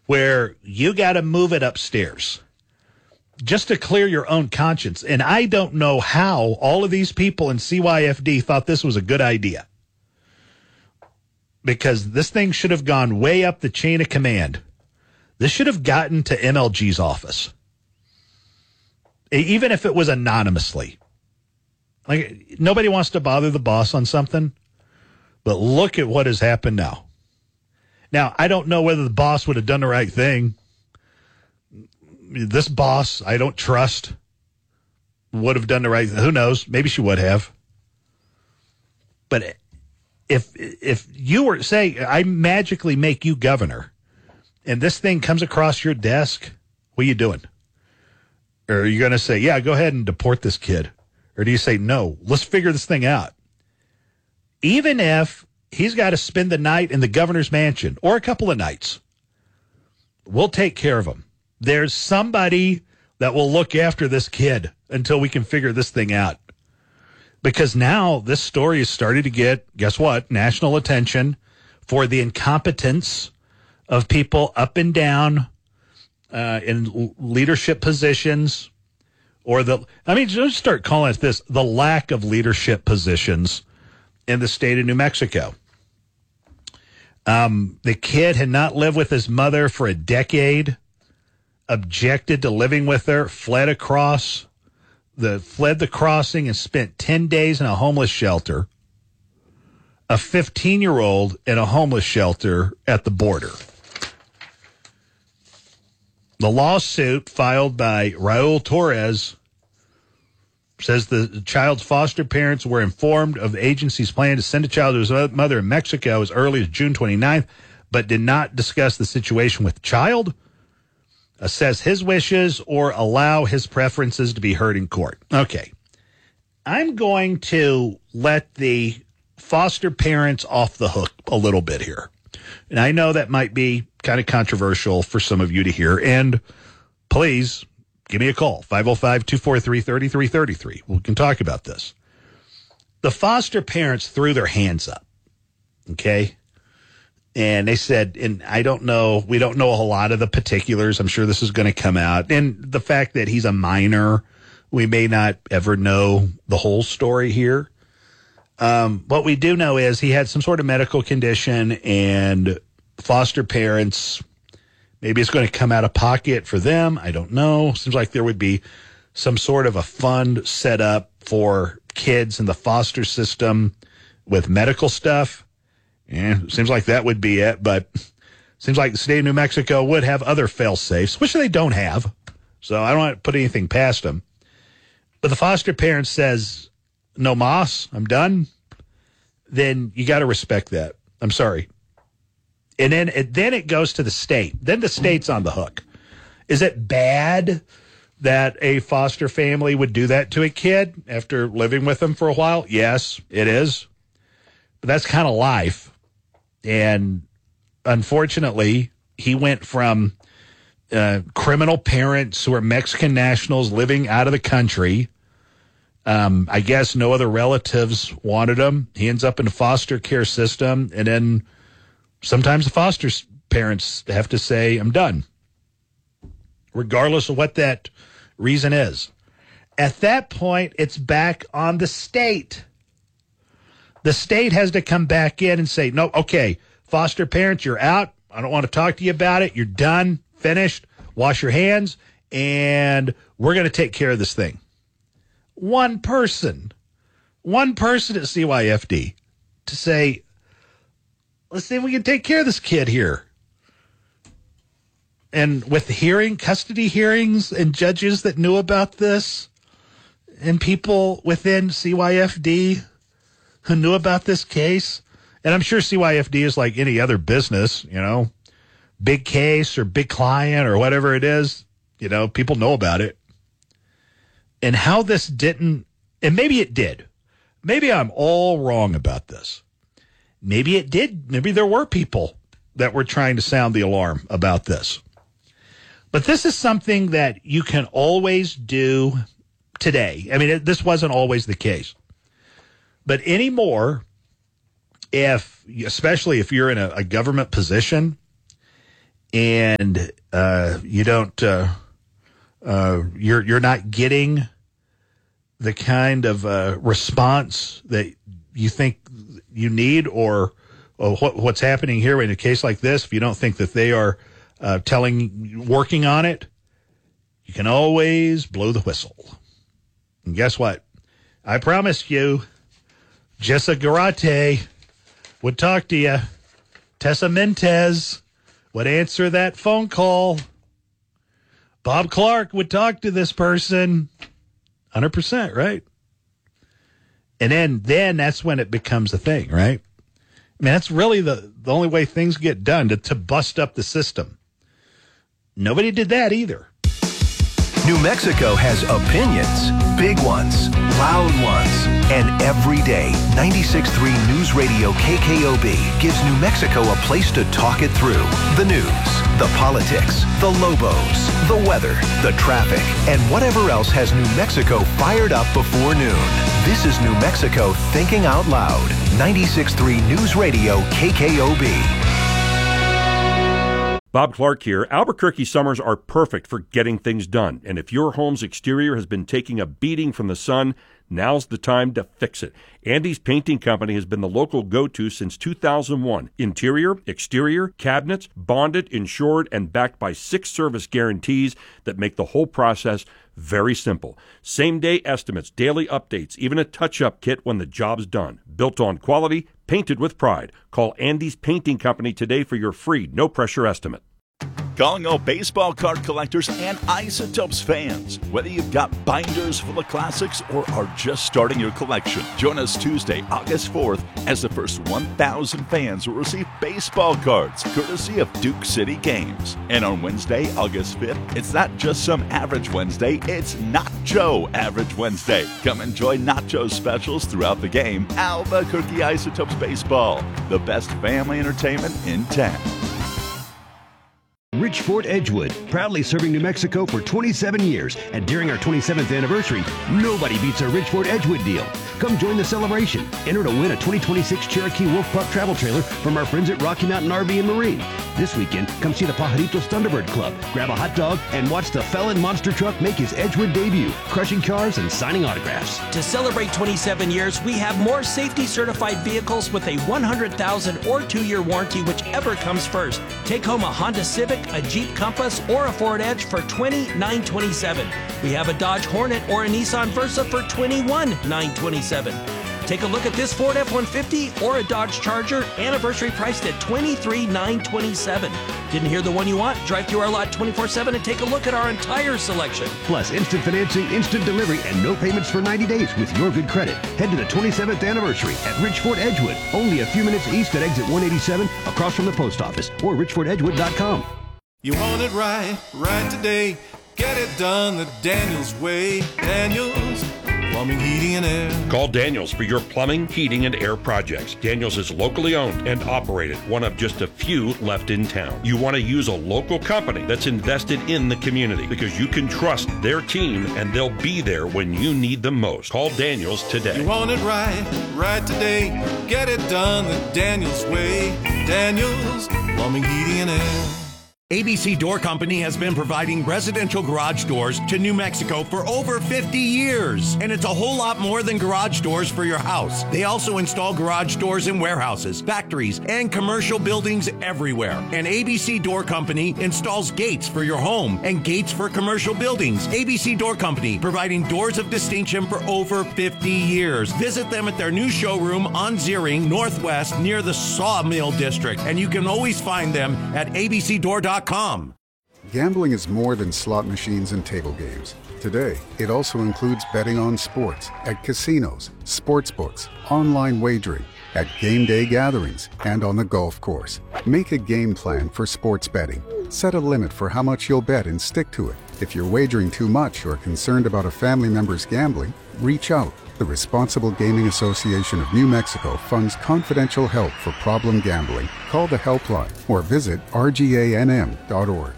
where you got to move it upstairs just to clear your own conscience. And I don't know how all of these people in CYFD thought this was a good idea, because this thing should have gone way up the chain of command. This should have gotten to MLG's office, even if it was anonymously. Like, nobody wants to bother the boss on something, but look at what has happened now. Now, I don't know whether the boss would have done the right thing. This boss, I don't trust, would have done the right thing. Who knows? Maybe she would have. But if you were, say, I magically make you governor, and this thing comes across your desk, what are you doing? Or are you going to say, yeah, go ahead and deport this kid? Or do you say, no, let's figure this thing out? Even if he's got to spend the night in the governor's mansion or a couple of nights, we'll take care of him. There's somebody that will look after this kid until we can figure this thing out. Because now this story is starting to get, guess what, national attention for the incompetence of people up and down in leadership positions. Just start calling it this, the lack of leadership positions in the state of New Mexico. The kid had not lived with his mother for a decade, objected to living with her, fled the crossing and spent 10 days in a homeless shelter. A 15-year-old in a homeless shelter at the border. The lawsuit filed by Raul Torres says the child's foster parents were informed of the agency's plan to send a child to his mother in Mexico as early as June 29th, but did not discuss the situation with the child, assess his wishes, or allow his preferences to be heard in court. Okay. I'm going to let the foster parents off the hook a little bit here. And I know that might be kind of controversial for some of you to hear. And please give me a call, 505-243-3333. We can talk about this. The foster parents threw their hands up, okay? And they said, and I don't know, we don't know a whole lot of the particulars. I'm sure this is going to come out. And the fact that he's a minor, we may not ever know the whole story here. What we do know is he had some sort of medical condition, and foster parents, maybe it's going to come out of pocket for them. I don't know. Seems like there would be some sort of a fund set up for kids in the foster system with medical stuff. And seems like that would be it, but seems like the state of New Mexico would have other fail-safes, which they don't have. So I don't want to put anything past them. But the foster parent says, no mas, I'm done. Then you got to respect that. I'm sorry. And then it goes to the state. Then the state's on the hook. Is it bad that a foster family would do that to a kid after living with them for a while? Yes, it is. But that's kind of life. And unfortunately, he went from criminal parents who are Mexican nationals living out of the country. I guess no other relatives wanted him. He ends up in a foster care system, and then sometimes the foster parents have to say, I'm done, regardless of what that reason is. At that point, it's back on the state. The state has to come back in and say, no, okay, foster parents, you're out. I don't want to talk to you about it. You're done, finished, wash your hands, and we're going to take care of this thing. One person at CYFD to say, let's see if we can take care of this kid here. And with custody hearings and judges that knew about this and people within CYFD who knew about this case, and I'm sure CYFD is like any other business, big case or big client or whatever it is, people know about it. And how this didn't, and maybe it did. Maybe I'm all wrong about this. Maybe it did. Maybe there were people that were trying to sound the alarm about this. But this is something that you can always do today. I mean, this wasn't always the case. But anymore, especially if you're in a government position and you don't, you're not getting the kind of response that you think you need, or what's happening here in a case like this, if you don't think that they are working on it, you can always blow the whistle. And guess what? I promised you, Jessa Garate would talk to you. Tessa Mendez would answer that phone call. Bob Clark would talk to this person. 100%, right? And then that's when it becomes a thing, right? I mean, that's really the only way things get done, to bust up the system. Nobody did that either. New Mexico has opinions, big ones, loud ones, and every day, 96.3 News Radio KKOB gives New Mexico a place to talk it through. The news, the politics, the Lobos, the weather, the traffic, and whatever else has New Mexico fired up before noon. This is New Mexico Thinking Out Loud. 96.3 News Radio KKOB. Bob Clark here. Albuquerque summers are perfect for getting things done. And if your home's exterior has been taking a beating from the sun, now's the time to fix it. Andy's Painting Company has been the local go-to since 2001. Interior, exterior, cabinets, bonded, insured, and backed by 6 service guarantees that make the whole process very simple. Same-day estimates, daily updates, even a touch-up kit when the job's done. Built on quality, painted with pride. Call Andy's Painting Company today for your free, no-pressure estimate. Calling all baseball card collectors and Isotopes fans. Whether you've got binders full of classics or are just starting your collection, join us Tuesday, August 4th, as the first 1,000 fans will receive baseball cards, courtesy of Duke City Games. And on Wednesday, August 5th, it's not just some average Wednesday, it's Nacho Average Wednesday. Come enjoy Nacho specials throughout the game. Albuquerque Isotopes Baseball, the best family entertainment in town. Rich Fort Edgewood, proudly serving New Mexico for 27 years. And during our 27th anniversary, nobody beats our Rich Fort Edgewood deal. Come join the celebration. Enter to win a 2026 Cherokee Wolf Pup travel trailer from our friends at Rocky Mountain RV and Marine. This weekend, come see the Pajaritos Thunderbird Club, grab a hot dog, and watch the Felon Monster Truck make his Edgewood debut, crushing cars and signing autographs. To celebrate 27 years, we have more safety-certified vehicles with a 100,000 or 2-year warranty, whichever comes first. Take home a Honda Civic, a Jeep Compass, or a Ford Edge for $20,927. We have a Dodge Hornet or a Nissan Versa for $21,927. Take a look at this Ford F-150 or a Dodge Charger, anniversary priced at $23,927. Didn't hear the one you want? Drive through our lot 24/7 and take a look at our entire selection. Plus, instant financing, instant delivery, and no payments for 90 days with your good credit. Head to the 27th anniversary at Rich Fort Edgewood, only a few minutes east at exit 187, across from the post office, or richfortedgewood.com. You want it right today. Get it done the Daniels way. Daniels Plumbing, Heating, and Air. Call Daniels for your plumbing, heating, and air projects. Daniels is locally owned and operated, one of just a few left in town. You want to use a local company that's invested in the community because you can trust their team and they'll be there when you need them most. Call Daniels today. You want it right today. Get it done the Daniels way. Daniels Plumbing, Heating, and Air. ABC Door Company has been providing residential garage doors to New Mexico for over 50 years. And it's a whole lot more than garage doors for your house. They also install garage doors in warehouses, factories, and commercial buildings everywhere. And ABC Door Company installs gates for your home and gates for commercial buildings. ABC Door Company, providing doors of distinction for over 50 years. Visit them at their new showroom on Ziering Northwest near the Sawmill District. And you can always find them at abcdoor.com. Gambling is more than slot machines and table games. Today, it also includes betting on sports at casinos, sports books, online wagering, at game day gatherings, and on the golf course. Make a game plan for sports betting. Set a limit for how much you'll bet and stick to it. If you're wagering too much or concerned about a family member's gambling, reach out. The Responsible Gaming Association of New Mexico funds confidential help for problem gambling. Call the helpline or visit rganm.org.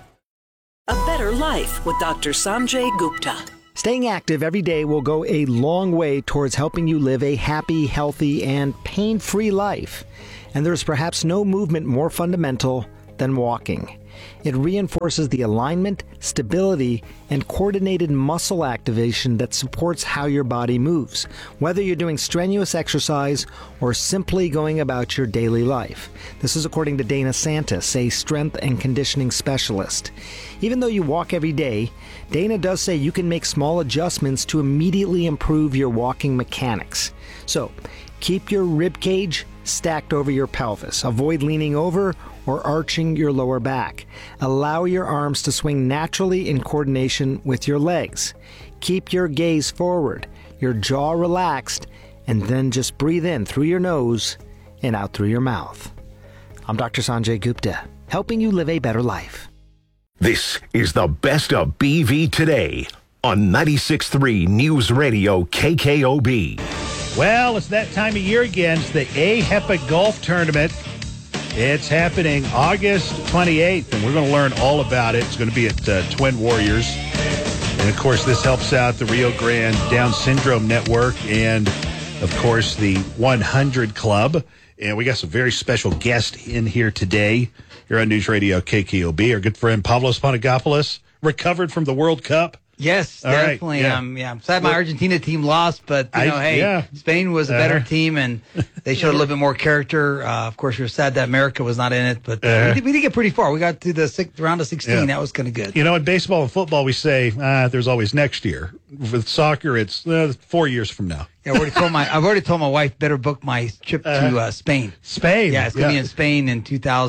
A better life with Dr. Sanjay Gupta. Staying active every day will go a long way towards helping you live a happy, healthy, and pain-free life. And there's perhaps no movement more fundamental than walking. It reinforces the alignment, stability, and coordinated muscle activation that supports how your body moves, whether you're doing strenuous exercise or simply going about your daily life. This is according to Dana Santis, a strength and conditioning specialist. Even though you walk every day, Dana does say you can make small adjustments to immediately improve your walking mechanics. So, keep your rib cage stacked over your pelvis. Avoid leaning over or arching your lower back. Allow your arms to swing naturally in coordination with your legs. Keep your gaze forward, your jaw relaxed, and then just breathe in through your nose and out through your mouth. I'm Dr. Sanjay Gupta, helping you live a better life. This is the best of BV Today on 96.3 News Radio KKOB. Well, it's that time of year again. It's the AHEPA Golf Tournament. It's happening August 28th, and we're going to learn all about it. It's going to be at Twin Warriors. And, of course, this helps out the Rio Grande Down Syndrome Network and, of course, the 100 Club. And we got some very special guests in here today here on News Radio KKOB. Our good friend Pavlos Panagopoulos, recovered from the World Cup. Yes, all definitely. Right, yeah. I'm sad my Argentina team lost, but, Spain was a better team, and they showed a little bit more character. Of course, we were sad that America was not in it, but we did get pretty far. We got to the round of 16. Yeah. That was kind of good. You know, in baseball and football, we say there's always next year. With soccer, it's 4 years from now. Yeah, I've already told my wife better book my trip to Spain. Spain? Yeah, it's going to be in Spain in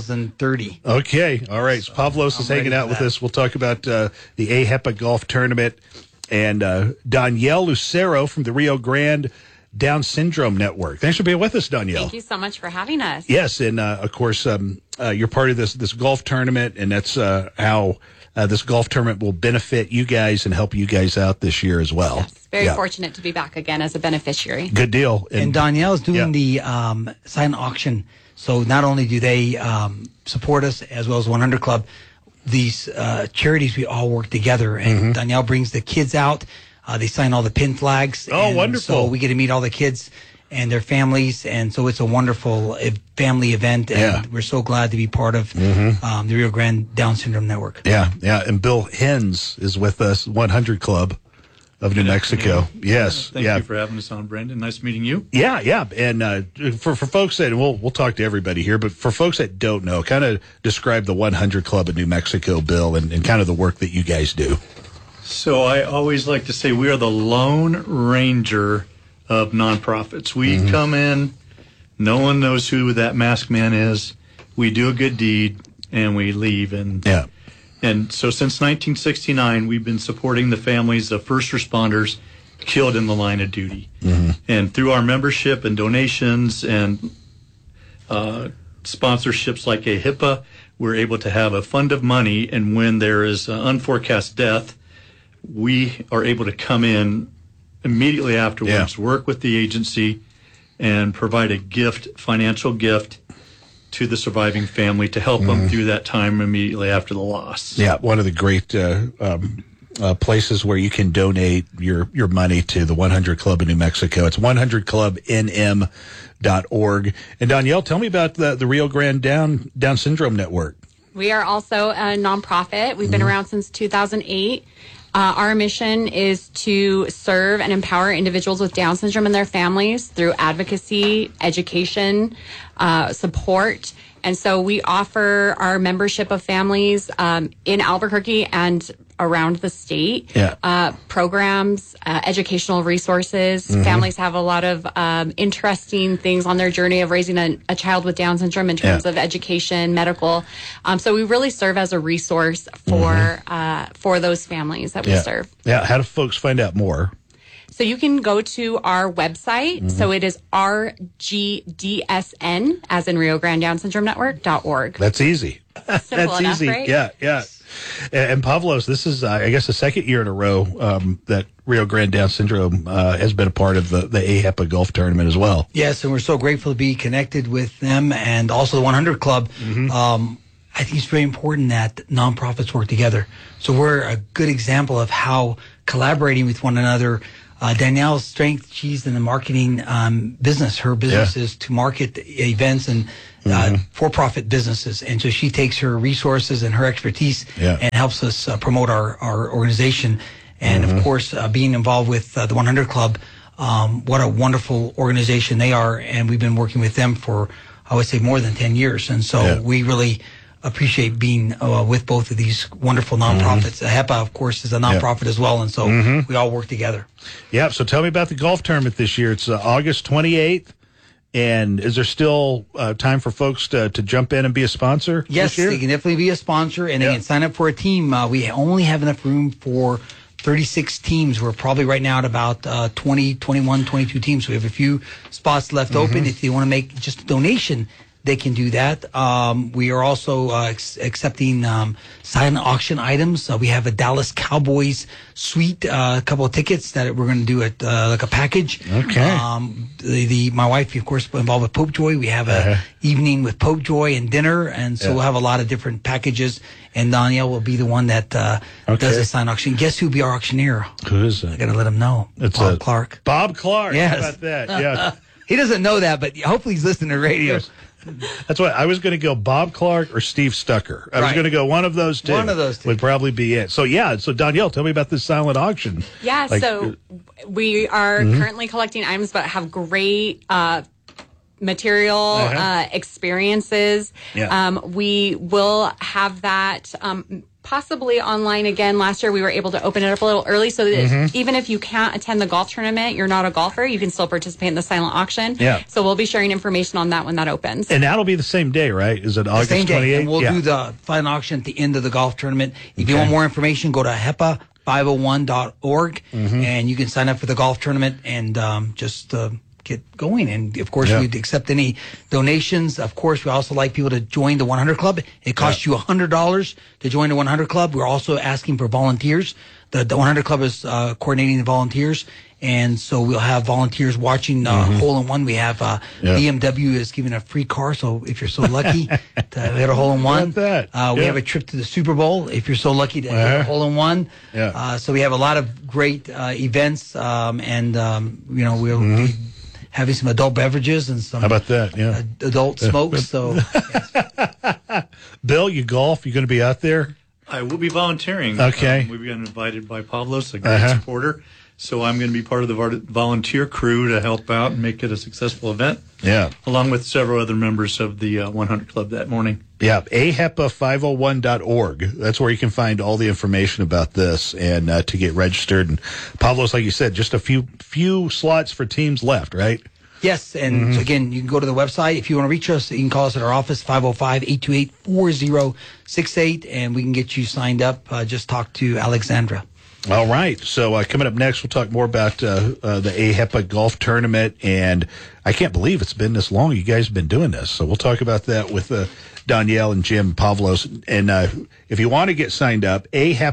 2030. Okay. All right. So Pavlos is hanging out with us. We'll talk about the AHEPA Golf Tournament and Danielle Lucero from the Rio Grande Down Syndrome Network. Thanks for being with us, Danielle. Thank you so much for having us. Yes, and of course, you're part of this golf tournament, and that's how this golf tournament will benefit you guys and help you guys out this year as well. Yes, very fortunate to be back again as a beneficiary. Good deal. And Danielle's doing the silent auction. So not only do they support us as well as 100 Club, these charities, we all work together. And Danielle brings the kids out. They sign all the pin flags. Oh, wonderful. So we get to meet all the kids and their families. And so it's a wonderful family event. And we're so glad to be part of the Rio Grande Down Syndrome Network. Yeah, yeah. And Bill Hens is with us, 100 Club of New Mexico. Yes. Thank you for having us on, Brendan. Nice meeting you. Yeah, yeah. And for folks that, we'll talk to everybody here, but for folks that don't know, kind of describe the 100 Club of New Mexico, Bill, and kind of the work that you guys do. So I always like to say we are the Lone Ranger of nonprofits. We come in, no one knows who that masked man is. We do a good deed, and we leave. And so since 1969, we've been supporting the families of first responders killed in the line of duty. And through our membership and donations and sponsorships like AHEPA, we're able to have a fund of money, and when there is unforecast death, we are able to come in immediately afterwards, work with the agency, and provide a financial gift to the surviving family to help them through that time immediately after the loss. Yeah, one of the great places where you can donate your money to the 100 Club in New Mexico. It's 100clubnm.org. And Danielle, tell me about the Rio Grande Down Syndrome Network. We are also a nonprofit. We've been around since 2008. Our mission is to serve and empower individuals with Down syndrome and their families through advocacy, education, support. And so we offer our membership of families in Albuquerque and around the state, programs, educational resources. Families have a lot of interesting things on their journey of raising a child with Down syndrome in terms of education, medical. So we really serve as a resource for those families that we serve. Yeah. How do folks find out more? So you can go to our website. So it is RGDSN, as in Rio Grande Down Syndrome Network.org. That's easy. Simple enough, easy. Right? Yeah. And Pavlos, this is, I guess, the second year in a row that Rio Grande Down Syndrome has been a part of the AHEPA Golf Tournament as well. Yes, and we're so grateful to be connected with them and also the 100 Club. I think it's very important that nonprofits work together. So we're a good example of how collaborating with one another Danielle's strength, she's in the marketing business. Her business is to market events and for-profit businesses. And so she takes her resources and her expertise and helps us promote our organization. And of course, being involved with the 100 Club, what a wonderful organization they are. And we've been working with them for, I would say, more than 10 years. And so we really appreciate being with both of these wonderful nonprofits. HEPA, of course, is a nonprofit as well, and so we all work together. Yeah, so tell me about the golf tournament this year. It's August 28th, and is there still time for folks to jump in and be a sponsor Yes, this year? they can definitely be a sponsor, and they can sign up for a team. We only have enough room for 36 teams. We're probably right now at about 20, 21, 22 teams. So we have a few spots left open. If you want to make just a donation, they can do that. We are also accepting silent auction items. We have a Dallas Cowboys suite, a couple of tickets that we're going to do at like a package. Okay. My wife, of course, involved with Pope Joy. We have a evening with Pope Joy and dinner, and so we'll have a lot of different packages. And Danielle will be the one that does the silent auction. Guess who'll be our auctioneer? Who is it? I got to let him know. It's Bob Clark. Bob Clark. Yes. How about that? Yeah. He doesn't know that, but hopefully he's listening to radio. Yes. That's why I was going to go Bob Clark or Steve Stucker. I was going to go one of those two. One of those two would probably be it. So so Danielle, tell me about this silent auction. Yeah, so we are currently collecting items, but have great material experiences. Yeah. We will have that possibly online again. Last year we were able to open it up a little early so that even if you can't attend the golf tournament, you're not a golfer, you can still participate in the silent auction. Yeah. So we'll be sharing information on that when that opens. And that'll be the same day, right? Is it August 28th? Same day, and we'll do the silent auction at the end of the golf tournament. If you want more information, go to HEPA501.org and you can sign up for the golf tournament and just get going. And of course, we'd accept any donations. Of course, we also like people to join the 100 Club. It costs you $100 to join the 100 Club. We're also asking for volunteers. The 100 Club is coordinating the volunteers. And so we'll have volunteers watching hole-in-one. We have BMW is giving a free car. So if you're so lucky to hit a hole-in-one, we have a trip to the Super Bowl. If you're so lucky to hit a hole-in-one. So we have a lot of great events. And we'll be having some adult beverages and some How about that? Adult smokes. So, Bill, you golf? You going to be out there? I will be volunteering. Okay. We've been invited by Pavlos, a great supporter. So I'm going to be part of the volunteer crew to help out and make it a successful event. Yeah. Along with several other members of the 100 Club that morning. Yeah, ahepa501.org. That's where you can find all the information about this and to get registered. And Pavlos, like you said, just a few slots for teams left, right? Yes, and again, you can go to the website. If you want to reach us, you can call us at our office, 505-828-4068, and we can get you signed up. Just talk to Alexandra. All right. So coming up next, we'll talk more about the AHEPA golf tournament. And I can't believe it's been this long. You guys have been doing this. So we'll talk about that with Danielle and Jim Pavlos. And if you want to get signed up,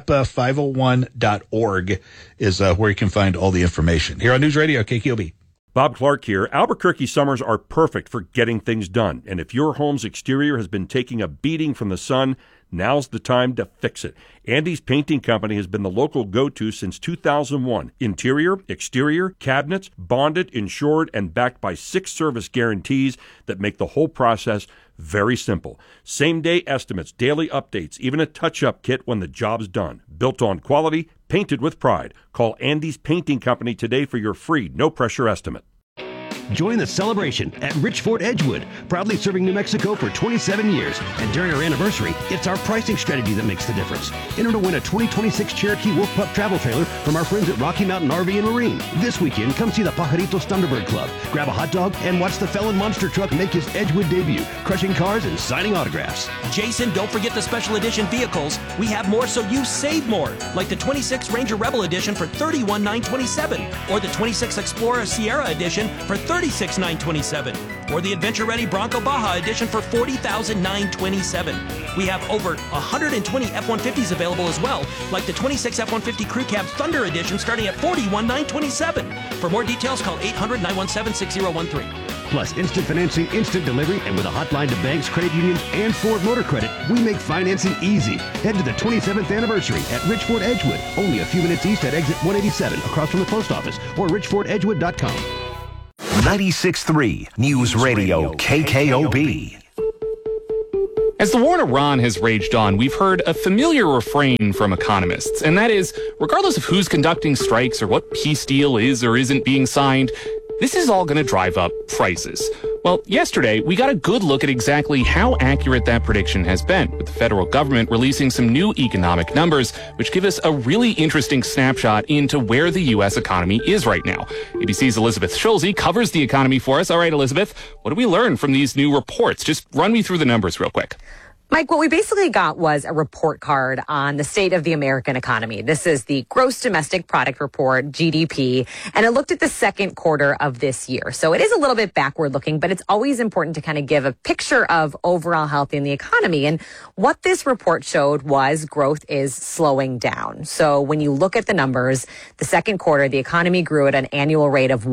ahepa501.org is where you can find all the information. Here on News Radio, KKOB. Bob Clark here. Albuquerque summers are perfect for getting things done. And if your home's exterior has been taking a beating from the sun, now's the time to fix it. Andy's Painting Company has been the local go-to since 2001. Interior, exterior, cabinets, bonded, insured, and backed by 6 service guarantees that make the whole process very simple. Same-day estimates, daily updates, even a touch-up kit when the job's done. Built on quality, painted with pride. Call Andy's Painting Company today for your free, no-pressure estimate. Join the celebration at Rich Ford Edgewood, proudly serving New Mexico for 27 years. And during our anniversary, it's our pricing strategy that makes the difference. Enter to win a 2026 Cherokee Wolf Pup travel trailer from our friends at Rocky Mountain RV and Marine. This weekend, come see the Pajaritos Thunderbird Club, grab a hot dog, and watch the Felon Monster Truck make his Edgewood debut, crushing cars and signing autographs. Jason, don't forget the special edition vehicles. We have more so you save more, like the 26 Ranger Rebel Edition for $31,927, or the 26 Explorer Sierra Edition for $36,927, or the Adventure Ready Bronco Baja Edition for $40,927. We have over 120 F-150s available as well, like the 26 F-150 Crew Cab Thunder Edition starting at $41,927. For more details, call 800-917-6013. Plus instant financing, instant delivery, and with a hotline to banks, credit unions, and Ford Motor Credit, we make financing easy. Head to the 27th anniversary at Richford Edgewood, only a few minutes east at exit 187 across from the post office, or richfordedgewood.com. 96.3 News Radio KKOB. As the war in Iran has raged on, we've heard a familiar refrain from economists, and that is, regardless of who's conducting strikes or what peace deal is or isn't being signed, this is all going to drive up prices. Well, yesterday, we got a good look at exactly how accurate that prediction has been, with the federal government releasing some new economic numbers, which give us a really interesting snapshot into where the U.S. economy is right now. ABC's Elizabeth Schulze covers the economy for us. All right, Elizabeth, what do we learn from these new reports? Just run me through the numbers real quick. Mike, what we basically got was a report card on the state of the American economy. This is the Gross Domestic Product Report, GDP, and it looked at the second quarter of this year. So it is a little bit backward looking, but it's always important to kind of give a picture of overall health in the economy. And what this report showed was growth is slowing down. So when you look at the numbers, the second quarter, the economy grew at an annual rate of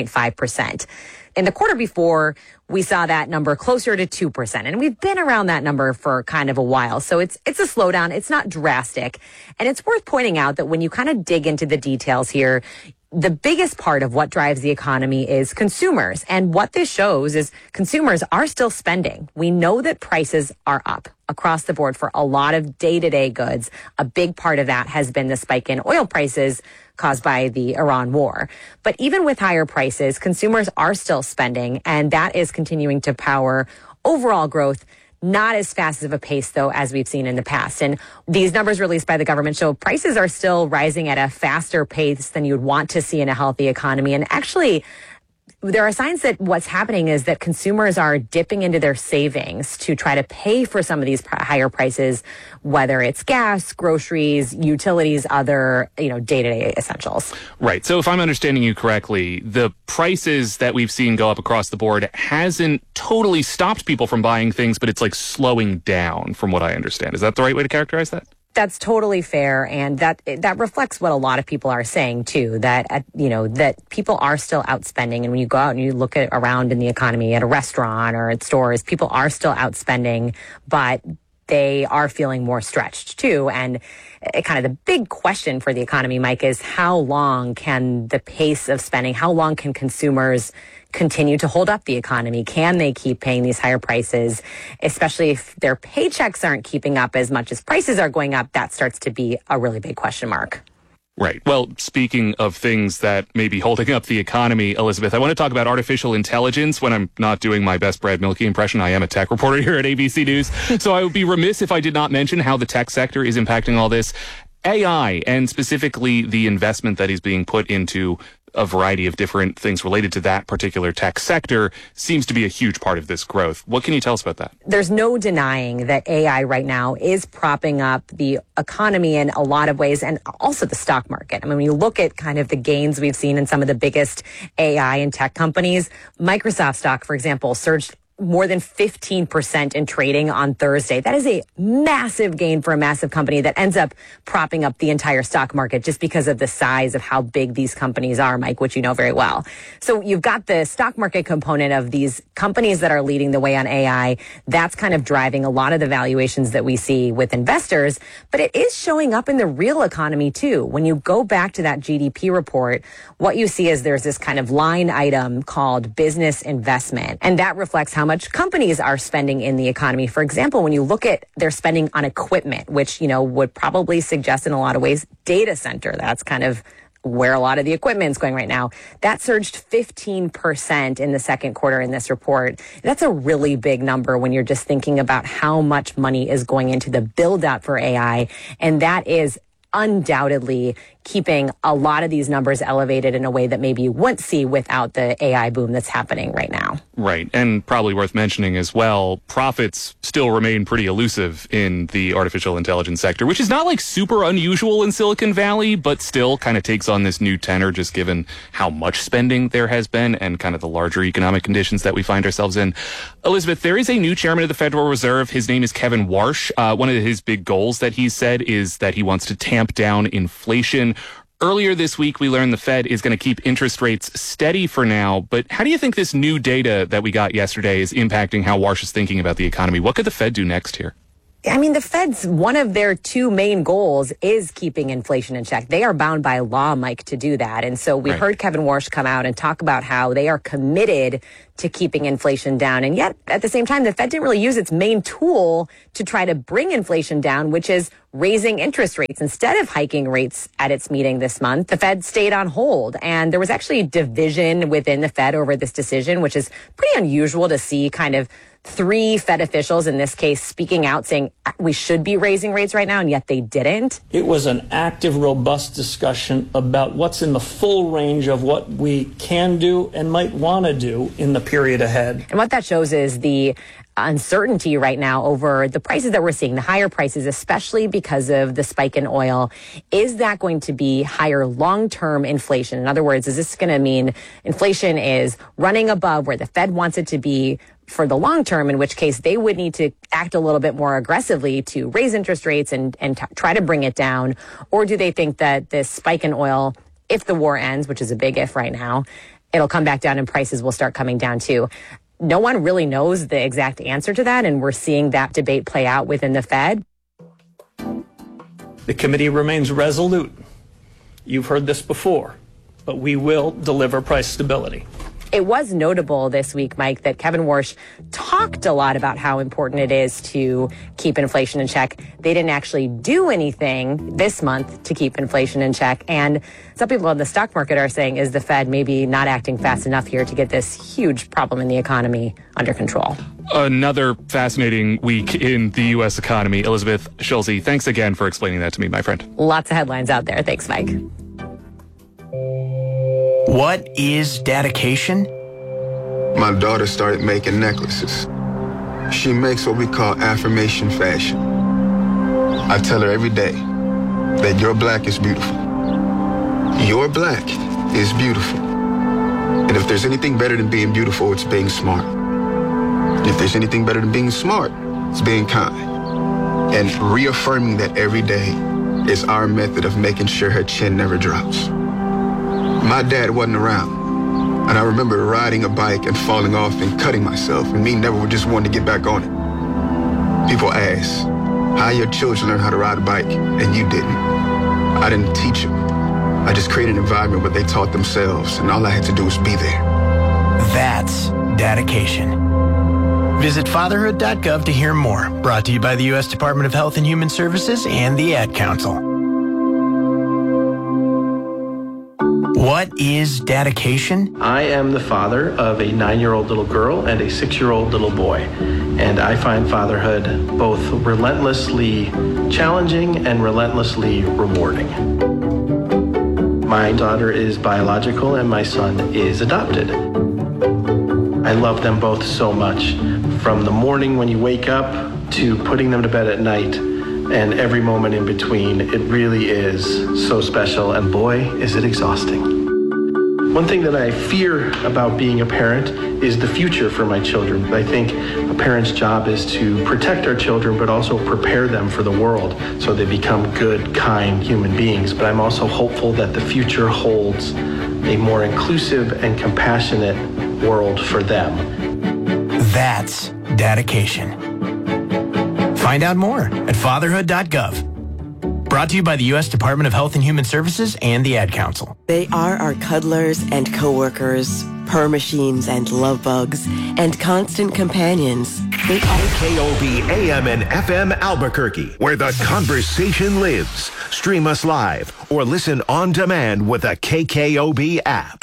1.5%. In the quarter before, we saw that number closer to 2%. And we've been around that number for kind of a while. So it's a slowdown. It's not drastic. And it's worth pointing out that when you kind of dig into the details here, the biggest part of what drives the economy is consumers. And what this shows is consumers are still spending. We know that prices are up across the board for a lot of day-to-day goods. A big part of that has been the spike in oil prices caused by the Iran war. But even with higher prices, consumers are still spending, and that is continuing to power overall growth. Not as fast of a pace, though, as we've seen in the past. And these numbers released by the government show prices are still rising at a faster pace than you'd want to see in a healthy economy. And actually, there are signs that what's happening is that consumers are dipping into their savings to try to pay for some of these higher prices, whether it's gas, groceries, utilities, other, day-to-day essentials. Right. So if I'm understanding you correctly, the prices that we've seen go up across the board hasn't totally stopped people from buying things, but it's like slowing down from what I understand. Is that the right way to characterize that? That's totally fair, and that reflects what a lot of people are saying too. That that people are still outspending, and when you go out and you look around in the economy at a restaurant or at stores, people are still outspending, but they are feeling more stretched too. And kind of the big question for the economy, Mike, is how long can the pace of spending? How long can consumers continue to hold up the economy? Can they keep paying these higher prices, especially if their paychecks aren't keeping up as much as prices are going up? That starts to be a really big question mark. Right. Well, speaking of things that may be holding up the economy, Elizabeth, I want to talk about artificial intelligence. When I'm not doing my best Brad Milkey impression, I am a tech reporter here at ABC News. So I would be remiss if I did not mention how the tech sector is impacting all this. AI, and specifically the investment that is being put into a variety of different things related to that particular tech sector, seems to be a huge part of this growth. What can you tell us about that? There's no denying that AI right now is propping up the economy in a lot of ways, and also the stock market. I mean, when you look at kind of the gains we've seen in some of the biggest AI and tech companies, Microsoft stock, for example, surged more than 15% in trading on Thursday. That is a massive gain for a massive company that ends up propping up the entire stock market just because of the size of how big these companies are, Mike, which you know very well. So you've got the stock market component of these companies that are leading the way on AI. That's kind of driving a lot of the valuations that we see with investors, but it is showing up in the real economy too. When you go back to that GDP report, what you see is there's this kind of line item called business investment, and that reflects how much companies are spending in the economy. For example, when you look at their spending on equipment, which, would probably suggest in a lot of ways data center, that's kind of where a lot of the equipment is going right now. That surged 15% in the second quarter in this report. That's a really big number when you're just thinking about how much money is going into the build out for AI. And that is undoubtedly keeping a lot of these numbers elevated in a way that maybe you wouldn't see without the AI boom that's happening right now. Right. And probably worth mentioning as well, profits still remain pretty elusive in the artificial intelligence sector, which is not like super unusual in Silicon Valley, but still kind of takes on this new tenor just given how much spending there has been and kind of the larger economic conditions that we find ourselves in. Elizabeth, there is a new chairman of the Federal Reserve. His name is Kevin Warsh. One of his big goals that he said is that he wants to tamp down inflation. Earlier this week, we learned the Fed is going to keep interest rates steady for now. But how do you think this new data that we got yesterday is impacting how Warsh is thinking about the economy? What could the Fed do next here? I mean, the Fed's one of their two main goals is keeping inflation in check. They are bound by law, Mike, to do that. And so we heard Kevin Warsh come out and talk about how they are committed to keeping inflation down. And yet, at the same time, the Fed didn't really use its main tool to try to bring inflation down, which is raising interest rates. Instead of hiking rates at its meeting this month, the Fed stayed on hold. And there was actually division within the Fed over this decision, which is pretty unusual to see kind of three Fed officials in this case speaking out saying we should be raising rates right now, and yet they didn't. It was an active, robust discussion about what's in the full range of what we can do and might want to do in the period ahead. And what that shows is the uncertainty right now over the prices that we're seeing, the higher prices, especially because of the spike in oil. Is that going to be higher long-term inflation? In other words, is this going to mean inflation is running above where the Fed wants it to be for the long term, in which case they would need to act a little bit more aggressively to raise interest rates and try to bring it down? Or do they think that this spike in oil, if the war ends, which is a big if right now, it'll come back down and prices will start coming down too? No one really knows the exact answer to that, and we're seeing that debate play out within the Fed. The committee remains resolute. You've heard this before, but we will deliver price stability. It was notable this week, Mike, that Kevin Warsh talked a lot about how important it is to keep inflation in check. They didn't actually do anything this month to keep inflation in check. And some people in the stock market are saying, is the Fed maybe not acting fast enough here to get this huge problem in the economy under control? Another fascinating week in the U.S. economy. Elizabeth Schulze, thanks again for explaining that to me, my friend. Lots of headlines out there. Thanks, Mike. What is dedication? My daughter started making necklaces. She makes what we call affirmation fashion. I tell her every day that your black is beautiful. Your black is beautiful. And if there's anything better than being beautiful, it's being smart. If there's anything better than being smart, it's being kind. And reaffirming that every day is our method of making sure her chin never drops. My dad wasn't around, and I remember riding a bike and falling off and cutting myself, and me never just wanted to get back on it. People ask, how your children learn how to ride a bike, and you didn't. I didn't teach them. I just created an environment where they taught themselves, and all I had to do was be there. That's dedication. Visit fatherhood.gov to hear more. Brought to you by the U.S. Department of Health and Human Services and the Ad Council. What is dedication? I am the father of a 9-year-old little girl and a 6-year-old little boy. And I find fatherhood both relentlessly challenging and relentlessly rewarding. My daughter is biological and my son is adopted. I love them both so much. From the morning when you wake up to putting them to bed at night, and every moment in between, it really is so special, and boy, is it exhausting. One thing that I fear about being a parent is the future for my children. I think a parent's job is to protect our children, but also prepare them for the world so they become good, kind human beings. But I'm also hopeful that the future holds a more inclusive and compassionate world for them. That's dedication. Find out more at fatherhood.gov. Brought to you by the U.S. Department of Health and Human Services and the Ad Council. They are our cuddlers and coworkers, purr machines and love bugs, and constant companions. They are KKOB AM and FM Albuquerque, where the conversation lives. Stream us live or listen on demand with the KKOB app.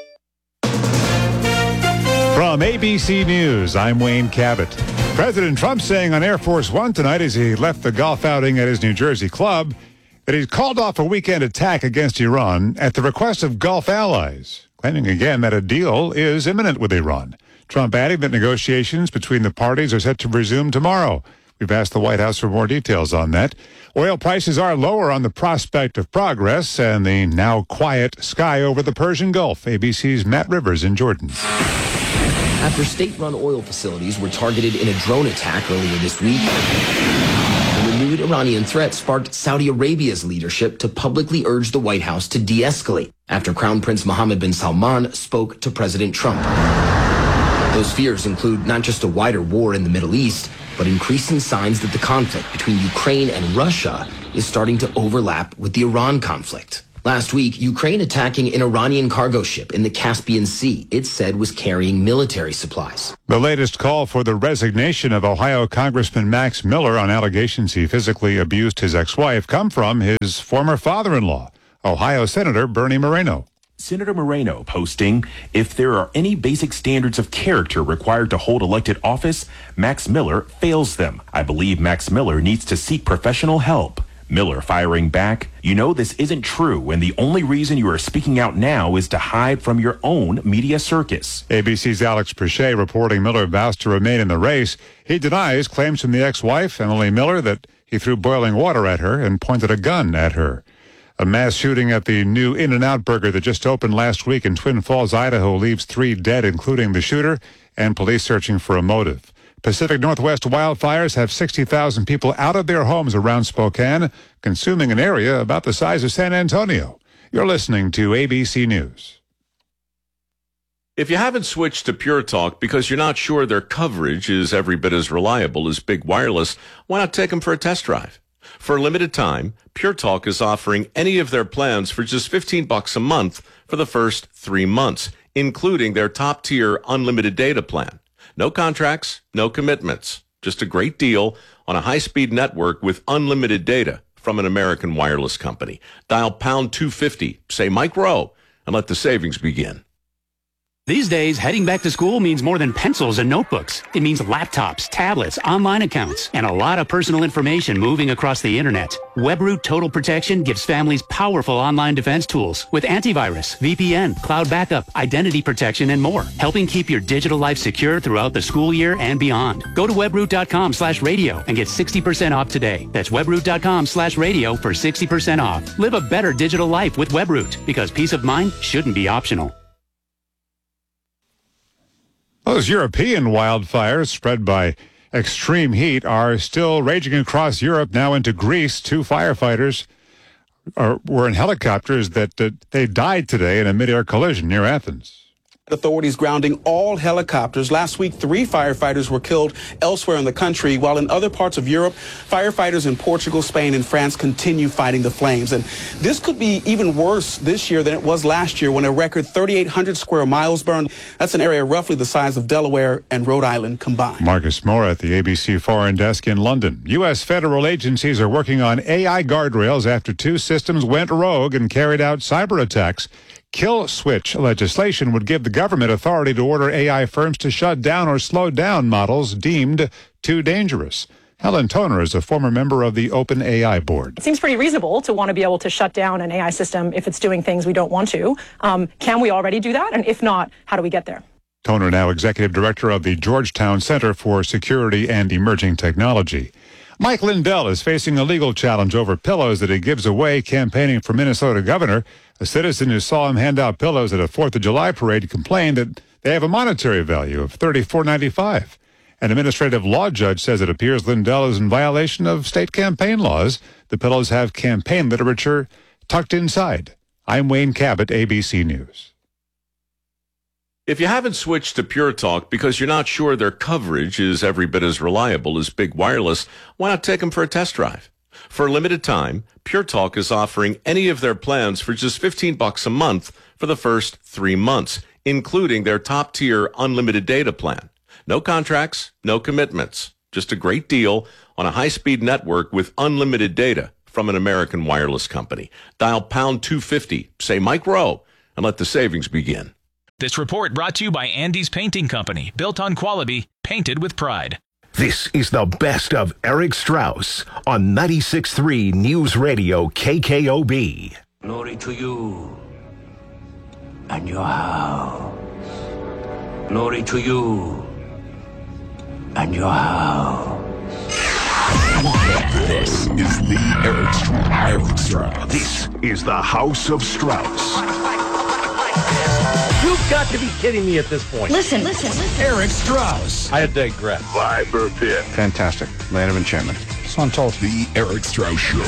From ABC News, I'm Wayne Cabot. President Trump saying on Air Force One tonight as he left the golf outing at his New Jersey club that he's called off a weekend attack against Iran at the request of Gulf allies, claiming again that a deal is imminent with Iran. Trump adding that negotiations between the parties are set to resume tomorrow. We've asked the White House for more details on that. Oil prices are lower on the prospect of progress and the now quiet sky over the Persian Gulf. ABC's Matt Rivers in Jordan. After state-run oil facilities were targeted in a drone attack earlier this week, the renewed Iranian threat sparked Saudi Arabia's leadership to publicly urge the White House to de-escalate after Crown Prince Mohammed bin Salman spoke to President Trump. Those fears include not just a wider war in the Middle East, but increasing signs that the conflict between Ukraine and Russia is starting to overlap with the Iran conflict. Last week, Ukraine attacking an Iranian cargo ship in the Caspian Sea it said was carrying military supplies. The latest call for the resignation of Ohio Congressman Max Miller on allegations he physically abused his ex-wife come from his former father-in-law, Ohio Senator Bernie Moreno. Senator Moreno posting, if there are any basic standards of character required to hold elected office, Max Miller fails them. I believe Max Miller needs to seek professional help. Miller firing back, you know this isn't true, and the only reason you are speaking out now is to hide from your own media circus. ABC's Alex Perchet reporting Miller vows to remain in the race. He denies claims from the ex-wife, Emily Miller, that he threw boiling water at her and pointed a gun at her. A mass shooting at the new In-N-Out Burger that just opened last week in Twin Falls, Idaho, leaves 3 dead, including the shooter, and police searching for a motive. Pacific Northwest wildfires have 60,000 people out of their homes around Spokane, consuming an area about the size of San Antonio. You're listening to ABC News. If you haven't switched to Pure Talk because you're not sure their coverage is every bit as reliable as Big Wireless, why not take them for a test drive? For a limited time, Pure Talk is offering any of their plans for just $15 a month for the first 3 months, including their top-tier unlimited data plan. No contracts, no commitments. Just a great deal on a high-speed network with unlimited data from an American wireless company. Dial pound 250, say Mike Rowe, and let the savings begin. These days, heading back to school means more than pencils and notebooks. It means laptops, tablets, online accounts, and a lot of personal information moving across the internet. WebRoot Total Protection gives families powerful online defense tools with antivirus, VPN, cloud backup, identity protection, and more, helping keep your digital life secure throughout the school year and beyond. Go to webroot.com/radio and get 60% off today. That's webroot.com/radio for 60% off. Live a better digital life with WebRoot, because peace of mind shouldn't be optional. Those European wildfires spread by extreme heat are still raging across Europe, now into Greece. 2 firefighters were in helicopters that they died today in a mid-air collision near Athens. Authorities grounding all helicopters. Last week, 3 firefighters were killed elsewhere in the country, while in other parts of Europe, firefighters in Portugal, Spain, and France continue fighting the flames. And this could be even worse this year than it was last year, when a record 3,800 square miles burned. That's an area roughly the size of Delaware and Rhode Island combined. Marcus Moore at the ABC Foreign Desk in London. U.S. federal agencies are working on AI guardrails after 2 systems went rogue and carried out cyber attacks. Kill switch legislation would give the government authority to order AI firms to shut down or slow down models deemed too dangerous. Helen Toner is a former member of the OpenAI board. It seems pretty reasonable to want to be able to shut down an AI system if it's doing things we don't want to. Can we already do that? And if not, how do we get there? Toner, now executive director of the Georgetown Center for Security and Emerging Technology. Mike Lindell is facing a legal challenge over pillows that he gives away campaigning for Minnesota governor. A citizen who saw him hand out pillows at a 4th of July parade complained that they have a monetary value of $34.95. An administrative law judge says it appears Lindell is in violation of state campaign laws. The pillows have campaign literature tucked inside. I'm Wayne Cabot, ABC News. If you haven't switched to Pure Talk because you're not sure their coverage is every bit as reliable as Big Wireless, why not take them for a test drive? For a limited time, Pure Talk is offering any of their plans for just $15 a month for the first 3 months, including their top-tier unlimited data plan. No contracts, no commitments. Just a great deal on a high-speed network with unlimited data from an American wireless company. Dial pound 250, say Mike Rowe, and let the savings begin. This report brought to you by Andy's Painting Company, built on quality, painted with pride. This is the best of Eric Strauss on 96.3 News Radio KKOB. Glory to you and your house. Glory to you and your house. This is the Eric Strauss. This is the House of Strauss. You've got to be kidding me at this point. Listen. Eric Strauss. I digress. Viper Pit. Fantastic. Land of enchantment. on Tulsa. The Eric Strauss Show.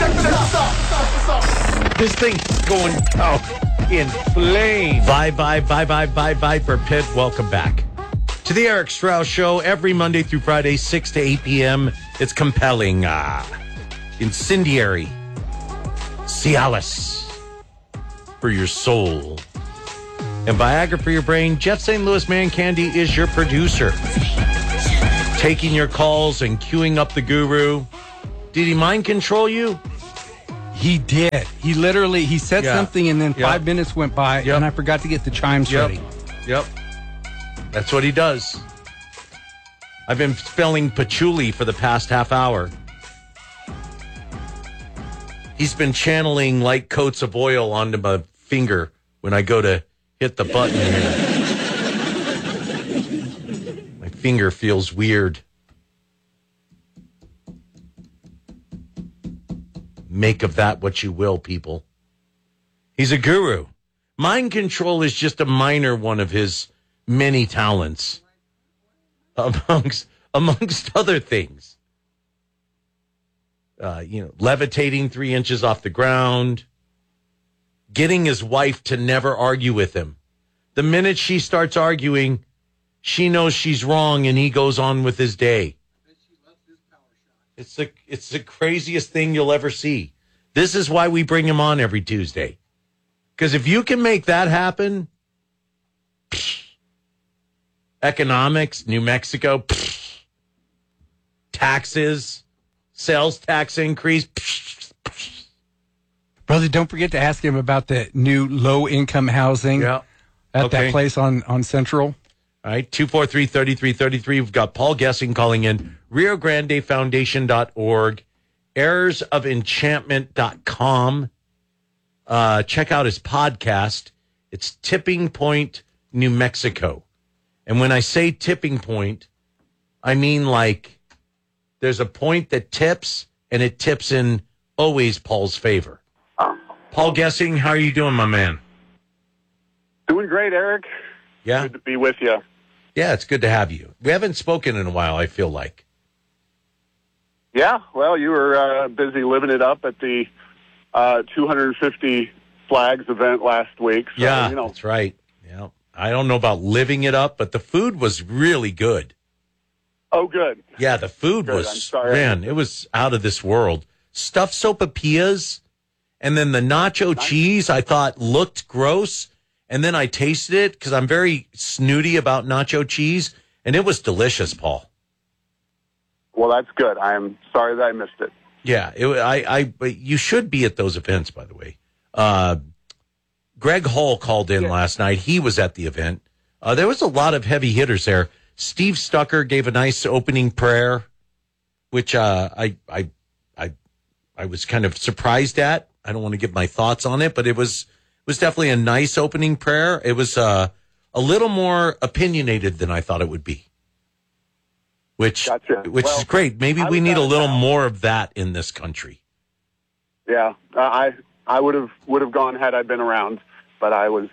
This thing's going in flames. Bye, for Pitt. Welcome back to the Eric Strauss Show every Monday through Friday, 6 to 8 p.m. It's compelling, incendiary, Cialis for your soul, and Viagra for your brain. Jeff St. Louis Man Candy is your producer, taking your calls and queuing up the guru. Did he mind control you? He did. He literally, he said something and then 5 minutes went by and I forgot to get the chimes ready. Yep. That's what he does. I've been spelling patchouli for the past half hour. He's been channeling light coats of oil onto my finger when I go to hit the button here. My finger feels weird. Make of that what you will, people. He's a guru. Mind control is just a minor one of his many talents, amongst other things. Levitating 3 inches off the ground, getting his wife to never argue with him. The minute she starts arguing, she knows she's wrong and he goes on with his day. It's the craziest thing you'll ever see. This is why we bring him on every Tuesday. Because if you can make that happen, economics, New Mexico, taxes, sales tax increase. Brother, don't forget to ask him about the new low-income housing at that place on Central. All right, 243-3333. We've got Paul Gessing calling in. RioGrandeFoundation.org. ErrorsOfEnchantment.com. Check out his podcast. It's Tipping Point, New Mexico. And when I say tipping point, I mean like there's a point that tips, and it tips in always Paul's favor. Paul Gessing, how are you doing, my man? Doing great, Eric. Yeah? Good to be with you. Yeah, it's good to have you. We haven't spoken in a while, I feel like. Yeah, well, you were busy living it up at the 250 Flags event last week. So, that's right. Yeah, I don't know about living it up, but the food was really good. Oh, good. Yeah, the food was, man, it was out of this world. Stuffed sopapillas, and then the nacho cheese I thought looked gross, and then I tasted it because I'm very snooty about nacho cheese, and it was delicious, Paul. Well, that's good. I'm sorry that I missed it. Yeah, but you should be at those events, by the way. Greg Hall called in last night. He was at the event. There was a lot of heavy hitters there. Steve Stucker gave a nice opening prayer, which I was kind of surprised at. I don't want to give my thoughts on it, but it was definitely a nice opening prayer. It was a little more opinionated than I thought it would be, which is great. Maybe we need a little more of that in this country. Yeah, I would have gone had I been around, but I'm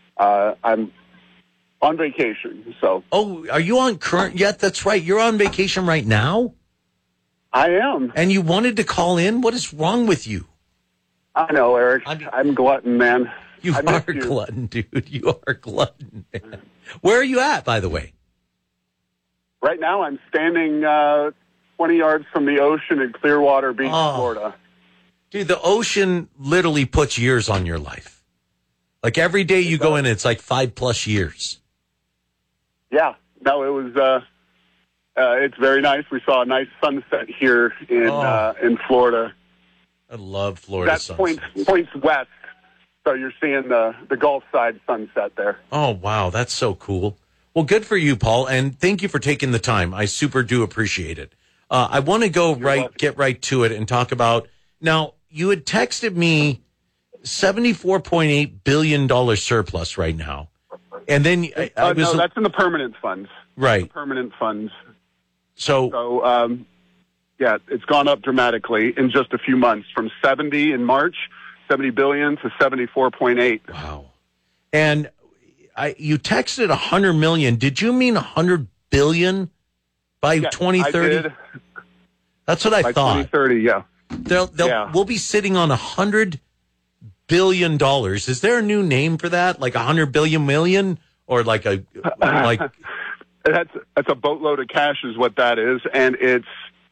on vacation. So. Oh, are you on current yet? That's right. You're on vacation right now? I am. And you wanted to call in? What is wrong with you? I know, Eric. I'm glutton, man. You are glutton, dude. You are glutton, man. Where are you at, by the way? Right now, I'm standing 20 yards from the ocean in Clearwater Beach, Florida. Dude, the ocean literally puts years on your life. Like every day you go in, it's like 5+ years. Yeah. No, it was. It's very nice. We saw a nice sunset here in Florida. I love Florida. That points west, so you're seeing the Gulf side sunset there. Oh wow, that's so cool. Well, good for you, Paul, and thank you for taking the time. I super do appreciate it. I want to get right to it and talk about now. You had texted me $74.8 billion surplus right now, and then I was no, that's in the permanent funds, right? The permanent funds. So yeah, it's gone up dramatically in just a few months from 70 in March, 70 billion to 74.8. Wow. And you texted 100 million. Did you mean 100 billion by 2030? I did. That's what I by thought. 2030, yeah. We'll be sitting on $100 billion. Is there a new name for that? Like 100 billion million, or like a like? That's a boatload of cash, is what that is, and it's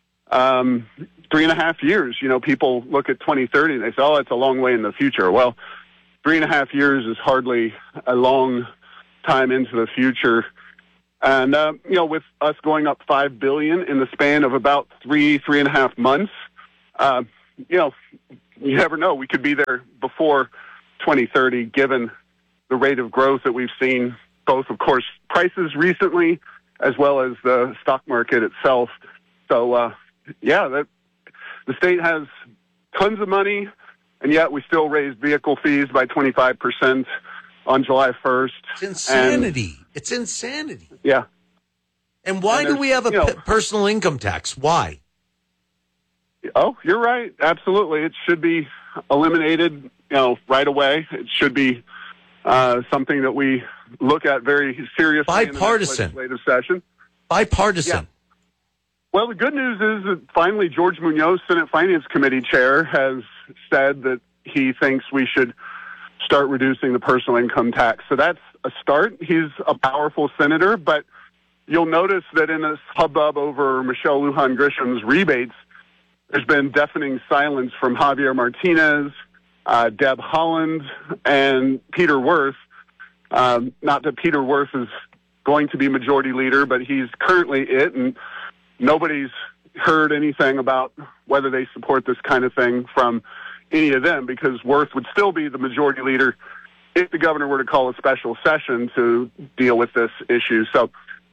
3.5 years. You know, people look at 2030 and they say, "Oh, it's a long way in the future." Well, 3.5 years is hardly a long time into the future. And, you know, with us going up $5 billion in the span of about 3.5 months, you know, you never know. We could be there before 2030, given the rate of growth that we've seen, both, of course, prices recently, as well as the stock market itself. So, the state has tons of money, and yet we still raised vehicle fees by 25% on July 1st. It's insanity. It's insanity. Yeah. And why do we have a personal income tax? Why? Oh, you're right. Absolutely. It should be eliminated, right away. It should be something that we look at very seriously. Bipartisan. In the next legislative session. Bipartisan. Yeah. Well, the good news is that finally George Munoz, Senate Finance Committee chair, has said that he thinks we should start reducing the personal income tax. So that's a start. He's a powerful senator, but you'll notice that in this hubbub over Michelle Lujan Grisham's rebates, there's been deafening silence from Javier Martinez, Deb Haaland, and Peter Wirth. Not that Peter Wirth is going to be majority leader, but he's currently it, and nobody's heard anything about whether they support this kind of thing from any of them, because Wirth would still be the majority leader if the governor were to call a special session to deal with this issue. So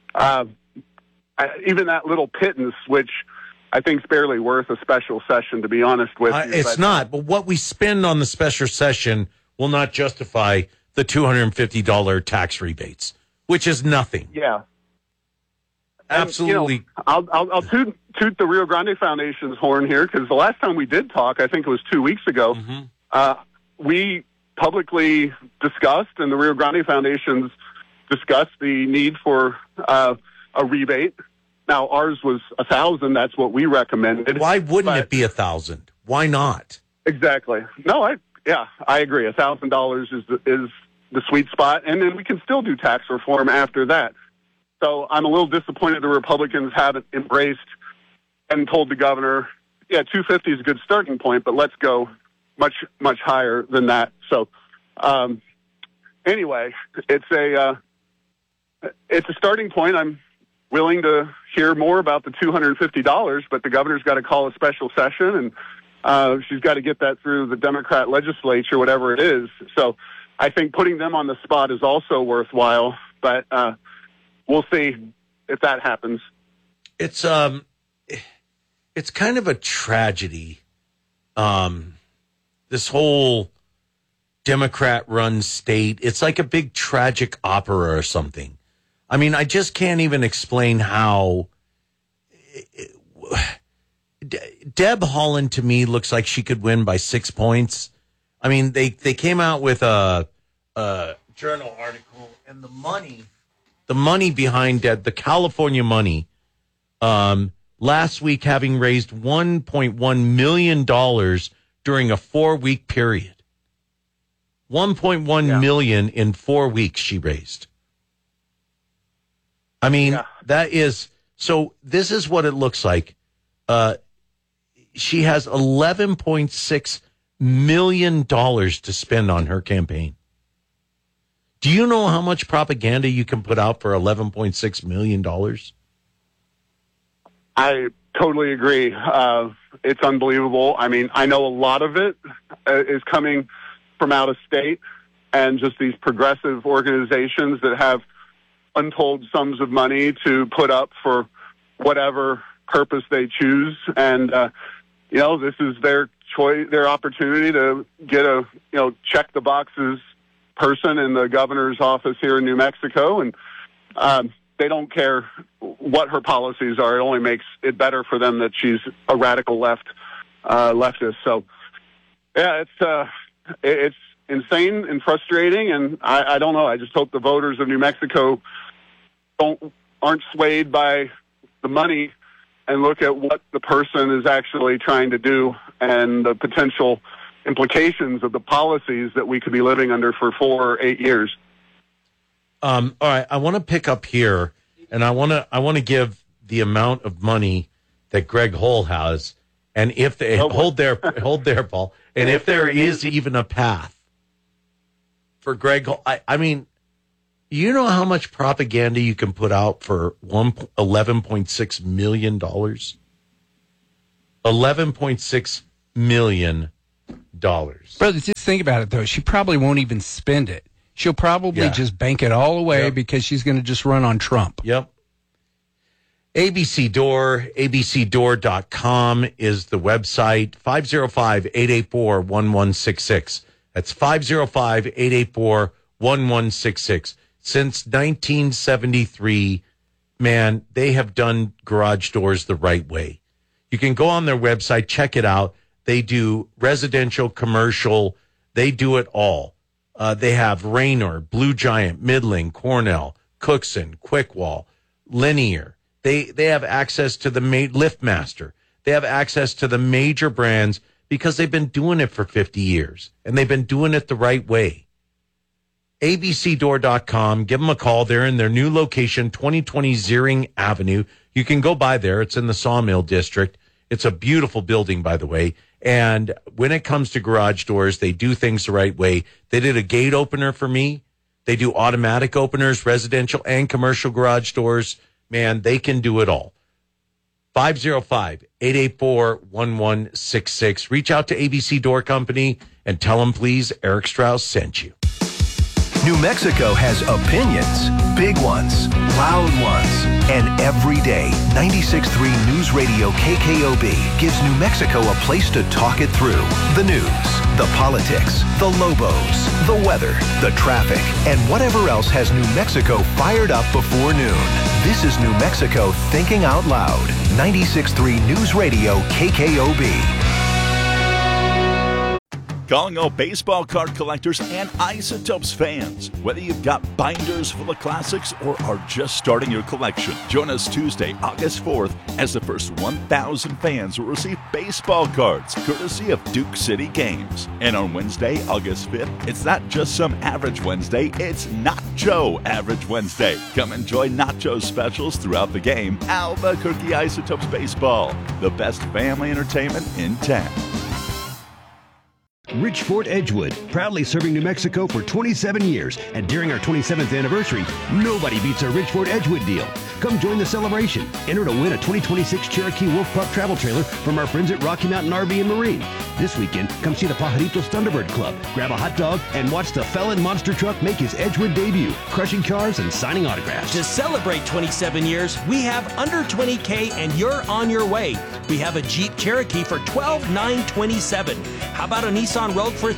even that little pittance, which I think is barely worth a special session, to be honest with you. It's not, but what we spend on the special session will not justify the $250 tax rebates, which is nothing. Yeah. Absolutely. I'll toot the Rio Grande Foundation's horn here, because the last time we did talk, I think it was 2 weeks ago, we publicly discussed, and the Rio Grande Foundation's discussed the need for a rebate. Now, ours was $1,000. That's what we recommended. Why wouldn't it be $1,000? Why not? Exactly. No, I agree. $1,000 is the sweet spot, and then we can still do tax reform after that. So I'm a little disappointed the Republicans haven't embraced and told the governor, $250 is a good starting point, but let's go much, much higher than that. So anyway, it's a starting point. I'm willing to hear more about the $250, but the governor's got to call a special session, and she's got to get that through the Democrat legislature, whatever it is. So I think putting them on the spot is also worthwhile, but we'll see if that happens. It's kind of a tragedy. This whole Democrat-run state, it's like a big tragic opera or something. I mean, I just can't even explain how. Deb Haaland, to me, looks like she could win by 6 points. I mean, they came out with a journal article, and the money behind Deb, the California money, last week having raised $1.1 million during a 4-week period. $1.1 million in 4 weeks she raised. I mean, that is, so this is what it looks like. She has $11.6 million to spend on her campaign. Do you know how much propaganda you can put out for $11.6 million? I totally agree. It's unbelievable. I mean, I know a lot of it is coming from out of state, and just these progressive organizations that have untold sums of money to put up for whatever purpose they choose. And, this is their choice, their opportunity to get a, check the boxes person in the governor's office here in New Mexico. And they don't care what her policies are. It only makes it better for them that she's a radical leftist. So, it's insane and frustrating. And I don't know. I just hope the voters of New Mexico aren't swayed by the money and look at what the person is actually trying to do and the potential implications of the policies that we could be living under for 4 or 8 years. All right, I want to pick up here, and I want to give the amount of money that Greg Hull has, and if they hold there, Paul, and if there is even a path for Greg Hull. I mean, you know how much propaganda you can put out for $11.6 million? $11.6 million. Brother, just think about it, though. She probably won't even spend it. She'll probably just bank it all away because she's going to just run on Trump. Yep. ABC Door, abcdoor.com is the website. 505-884-1166. That's 505-884-1166. Since 1973, man, they have done garage doors the right way. You can go on their website, check it out. They do residential, commercial. They do it all. They have Raynor, Blue Giant, Midland, Cornell, Cookson, Quickwall, Linear. They have access to the LiftMaster. They have access to the major brands because they've been doing it for 50 years, and they've been doing it the right way. abcdoor.com. Give them a call. They're in their new location, 2020 Ziering Avenue. You can go by there. It's in the Sawmill District. It's a beautiful building, by the way. And when it comes to garage doors, they do things the right way. They did a gate opener for me. They do automatic openers, residential and commercial garage doors. Man, they can do it all. 505-884-1166. Reach out to ABC Door Company and tell them, please, Eric Strauss sent you. New Mexico has opinions, big ones, loud ones, and every day, 96.3 News Radio KKOB gives New Mexico a place to talk it through. The news, the politics, the Lobos, the weather, the traffic, and whatever else has New Mexico fired up before noon. This is New Mexico Thinking Out Loud. 96.3 News Radio KKOB. Calling all baseball card collectors and Isotopes fans. Whether you've got binders full of classics or are just starting your collection, join us Tuesday, August 4th, as the first 1,000 fans will receive baseball cards, courtesy of Duke City Games. And on Wednesday, August 5th, it's not just some average Wednesday, it's Nacho Average Wednesday. Come enjoy Nacho specials throughout the game. Albuquerque Isotopes Baseball, the best family entertainment in town. Richford Edgewood, proudly serving New Mexico for 27 years. And during our 27th anniversary, nobody beats our Richford Edgewood deal. Come join the celebration. Enter to win a 2026 Cherokee Wolf Pup travel trailer from our friends at Rocky Mountain RV and Marine. This weekend, come see the Pajaritos Thunderbird Club, grab a hot dog, and watch the Felon Monster Truck make his Edgewood debut, crushing cars and signing autographs. To celebrate 27 years, we have under $20K and you're on your way. We have a Jeep Cherokee for $12,927. How about a Nissan Rogue for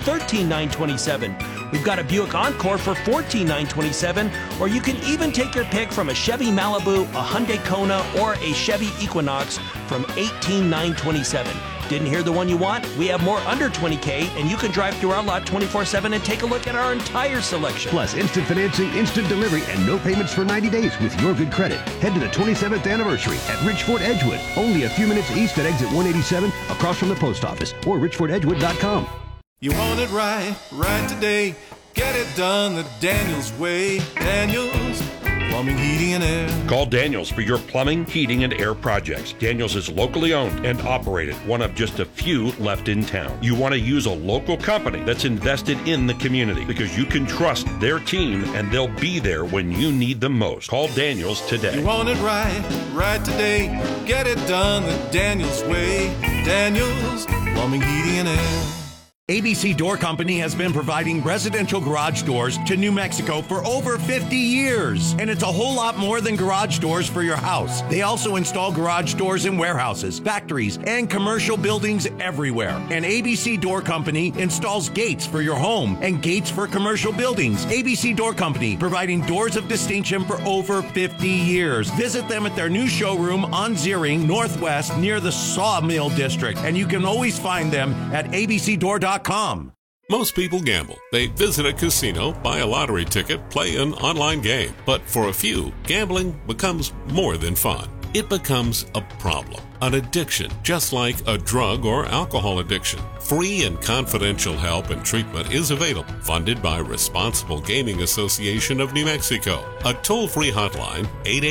$13,927? We've got a Buick Encore for $14,927, or you can even take your pick from a Chevy Malibu, a Hyundai Kona, or a Chevy Equinox from $18,927. Didn't hear the one you want? We have more under $20K, and you can drive through our lot 24/7 and take a look at our entire selection. Plus, instant financing, instant delivery, and no payments for 90 days with your good credit. Head to the 27th anniversary at Richford Edgewood, only a few minutes east at exit 187, across from the post office, or richfordedgewood.com. You want it right today. Get it done the Daniels way. Daniels Plumbing, Heating, and Air. Call Daniels for your plumbing, heating, and air projects. Daniels is locally owned and operated, one of just a few left in town. You want to use a local company that's invested in the community because you can trust their team and they'll be there when you need them most. Call Daniels today. You want it right today. Get it done the Daniels way. Daniels Plumbing, Heating, and Air. ABC Door Company has been providing residential garage doors to New Mexico for over 50 years. And it's a whole lot more than garage doors for your house. They also install garage doors in warehouses, factories, and commercial buildings everywhere. And ABC Door Company installs gates for your home and gates for commercial buildings. ABC Door Company, providing doors of distinction for over 50 years. Visit them at their new showroom on Ziering, Northwest, near the Sawmill District. And you can always find them at abcdoor.com. Most people gamble. They visit a casino, buy a lottery ticket, play an online game. But for a few, gambling becomes more than fun. it becomes a problem, an addiction, just like a drug or alcohol addiction. Free and confidential help and treatment is available, funded by Responsible Gaming Association of New Mexico. A toll-free hotline,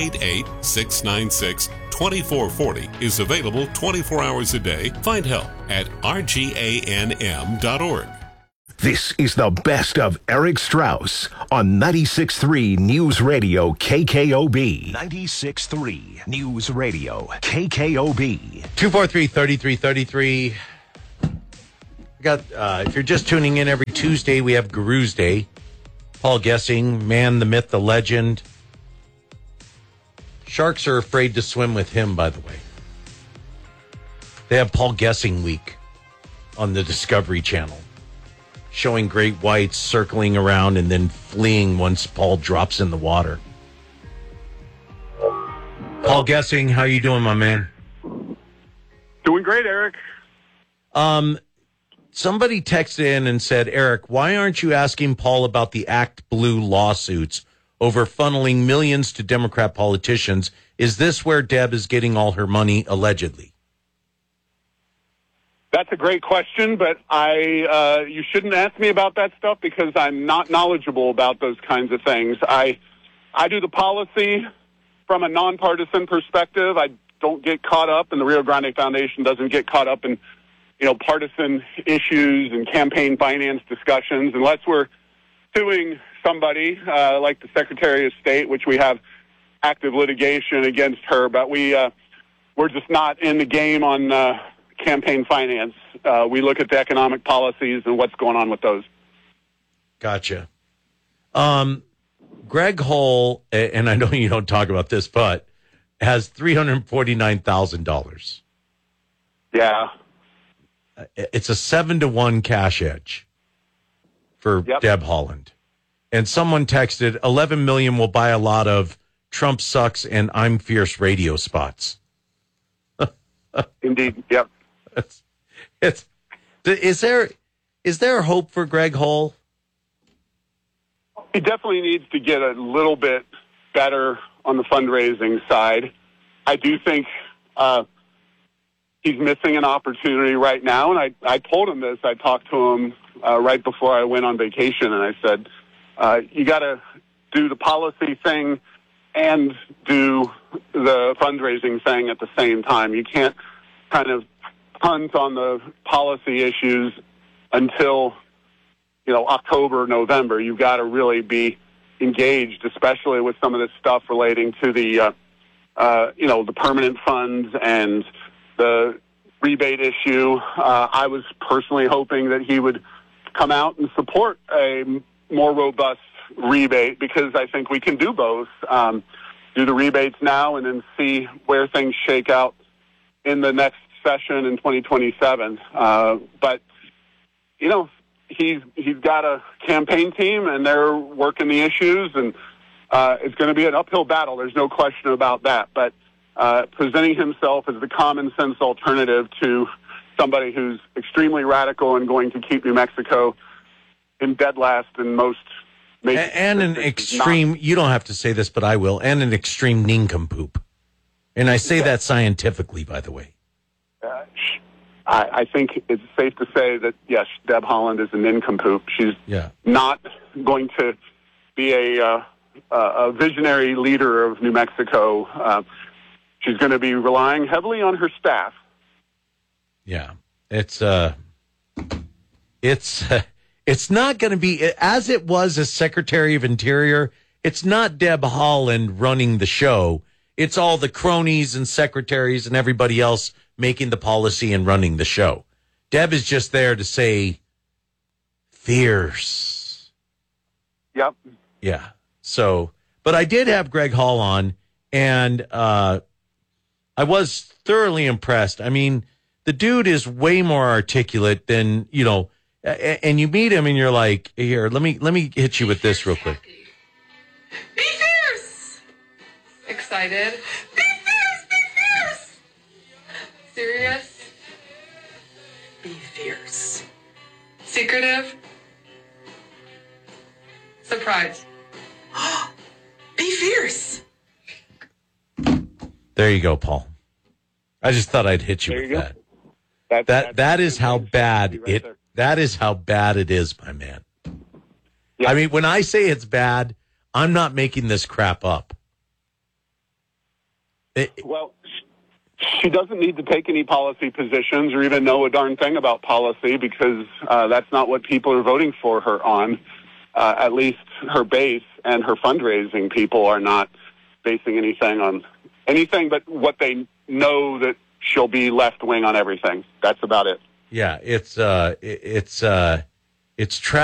888-696-2440, is available 24 hours a day. Find help at rganm.org. This is the best of Eric Strauss on 96.3 News Radio KKOB. 96.3 News Radio KKOB. 243-3333. If you're just tuning in every Tuesday, we have Guru's Day. Paul Gessing, man, the myth, the legend. Sharks are afraid to swim with him, by the way. They have Paul Gessing Week on the Discovery Channel, showing great whites circling around and then fleeing once Paul drops in the water. Paul Gessing, how you doing, my man? Doing great, Eric. Somebody texted in and said, Eric, why aren't you asking Paul about the Act Blue lawsuits over funneling millions to Democrat politicians? Is this where Deb is getting all her money, allegedly? That's a great question, but you shouldn't ask me about that stuff because I'm not knowledgeable about those kinds of things. I do the policy from a nonpartisan perspective. I don't get caught up, and the Rio Grande Foundation doesn't get caught up in, partisan issues and campaign finance discussions unless we're suing somebody like the Secretary of State, which we have active litigation against her. But we're just not in the game on campaign finance. We look at the economic policies and what's going on with those. Gotcha. Greg Hull, and I know you don't talk about this, but has $349,000. Yeah. It's a 7-to-1 cash edge for Deb Haaland. And someone texted, 11 million will buy a lot of Trump sucks and I'm fierce radio spots. Indeed. Yep. Is there hope for Greg Hull? He definitely needs to get a little bit better on the fundraising side. I do think he's missing an opportunity right now, and I told him this. I talked to him right before I went on vacation, and I said, you got to do the policy thing and do the fundraising thing at the same time. You can't kind of punt on the policy issues until, October, November. You've got to really be engaged, especially with some of this stuff relating to the, the permanent funds and the rebate issue. I was personally hoping that he would come out and support a more robust rebate because I think we can do both. Do the rebates now and then see where things shake out in the next session in 2027. But, he's got a campaign team and they're working the issues, and it's going to be an uphill battle. There's no question about that. But presenting himself as the common sense alternative to somebody who's extremely radical and going to keep New Mexico in dead last in most major and an extreme, you don't have to say this, but I will, and an extreme nincompoop. And I say that scientifically, by the way. I think it's safe to say that, yes, Deb Haaland is a nincompoop. She's not going to be a visionary leader of New Mexico. She's going to be relying heavily on her staff. Yeah, it's not going to be, as it was as Secretary of Interior, it's not Deb Haaland running the show. It's all the cronies and secretaries and everybody else making the policy and running the show. Deb is just there to say, fierce. Yep. Yeah. So, but I did have Greg Hall on, and I was thoroughly impressed. I mean, the dude is way more articulate than, and you meet him and you're like, here, let me hit you with this real quick. Be fierce! Excited. Be fierce! Be fierce! Serious? Be fierce. Secretive? Surprise. Be fierce! There you go, Paul. I just thought I'd hit you with that. That is how bad it. That is how bad it is, my man. Yeah. I mean, when I say it's bad, I'm not making this crap up. Well, she doesn't need to take any policy positions or even know a darn thing about policy because that's not what people are voting for her on. At least her base and her fundraising people are not basing anything on anything but what they know that she'll be left wing on everything. That's about it. Yeah, it's tragic.